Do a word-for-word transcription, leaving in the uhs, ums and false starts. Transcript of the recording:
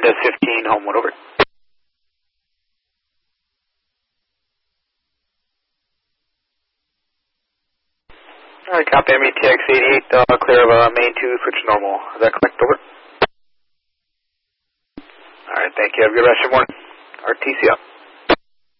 to fifteen, Homewood, over. Alright, copy, M E T X eighty-eight, uh, clear of uh, main two, switch normal. Is that correct, over? Alright, thank you. Have a good rest of your morning. R T C up.